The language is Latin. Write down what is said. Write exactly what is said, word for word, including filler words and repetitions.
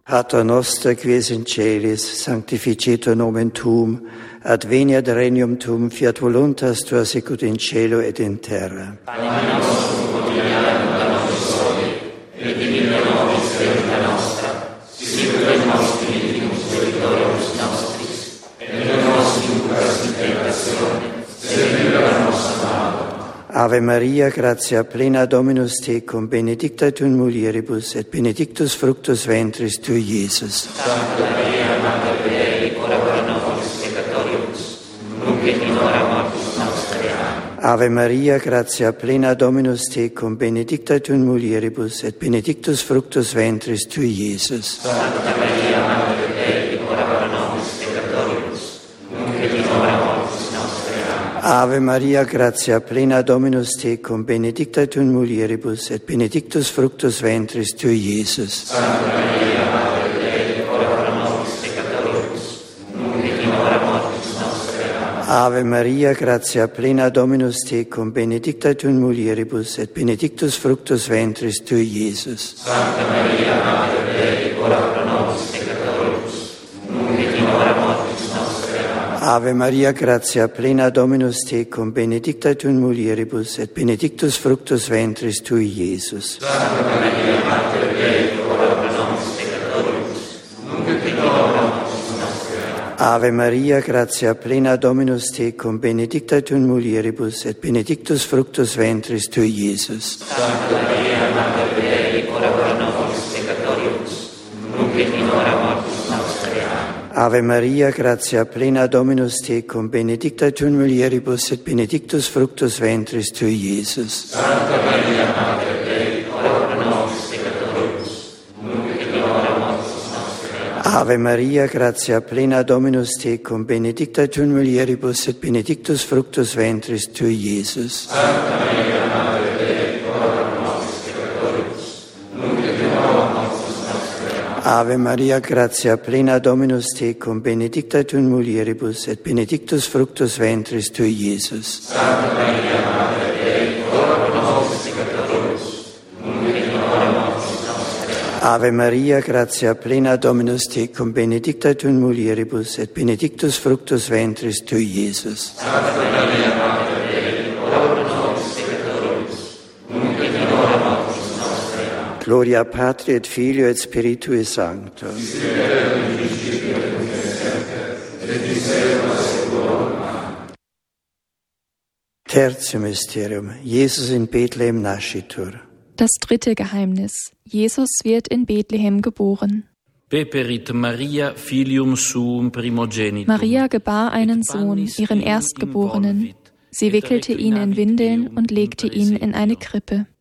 Pater noster qui es in celis, sanctificetur nomen tuum, adveniat regnum tuum, fiat voluntas tua sicut in cielo et in terra. Panem nostrum quotidianum da nobis hodie, et dimitte nobis debita nostra, sicut et nos dimittimus debitoribus nostris, et non nos inducas in tentatione, sed libera nos a malo. Ave Maria, gratia plena Dominus tecum, benedicta tu in mulieribus, et benedictus fructus ventris tui, Iesus. Sancta Maria, Mater Dei, ora pro nobis peccatoribus, nunc et in hora mortis nostre. Amen. Ave Maria, gratia plena Dominus tecum, benedicta tu in mulieribus, et benedictus fructus ventris tui, Iesus. Sancta Maria, Mater Dei, ora pro nobis peccatoribus, nunc et in hora mortis nostre. Amen. Ave Maria, gratia plena Dominus tecum, benedicta tu in mulieribus, et benedictus fructus ventris tui, Iesus. Sancta Maria, Mater Dei, ora pro nobis peccatoribus, nunc et in hora mortis nostre. Amen. Ave Maria, gratia plena Dominus tecum, benedicta tu in mulieribus, et benedictus fructus ventris tui, Iesus. Sancta Maria, Mater Dei, ora pro nobis peccatoribus, nunc et in hora mortis nostre. Amen. Ave Maria, gratia plena Dominus tecum, benedicta tu in mulieribus, et benedictus fructus ventris tui, Iesus. Sancta Maria, Mater Dei, ora pro nobis peccatoribus, nunc et in hora mortis nostre. Amen. Ave Maria, gratia plena Dominus tecum, benedicta tu in mulieribus, et benedictus fructus ventris tui, Iesus. Sancta Maria, Mater Dei, ora pro nobis peccatoribus, nunc et in hora mortis nostre. Amen. Ave Maria, gratia plena Dominus tecum, benedicta tu in mulieribus, et benedictus fructus ventris tui, Iesus. Sancta Maria, Mater Dei, ora pro nobis peccatoribus, nunc et in hora mortis nostre. Amen. Ave Maria, gratia plena Dominus tecum, benedicta tu in mulieribus, et benedictus fructus ventris tui, Iesus. Sancta Maria, Mater Dei, ora pro nobis peccatoribus, nunc et in hora mortis nostre. Amen. Ave Maria, gratia plena Dominus tecum, benedicta tu in mulieribus, et benedictus fructus ventris tui, Iesus. Sancta Maria, Mater Dei, ora pro nobis peccatoribus, nunc et in hora mortis nostre. Ave Maria, gratia plena Dominus tecum, benedicta tu in mulieribus, et benedictus fructus ventris tui, Iesus. Sancta Maria, Mater Dei, ora pro nobis peccatoribus, nunc et in hora mortis nostre. Amen. Gloria Patri et Filio et Spiritui Sancto. Tertium Mysterium. Jesus in Bethlehem nascitur. Das dritte Geheimnis. Jesus wird in Bethlehem geboren. Peperit Maria filium suum primogenitum. Maria gebar einen Sohn, ihren Erstgeborenen. Sie wickelte ihn in Windeln und legte ihn in eine Krippe.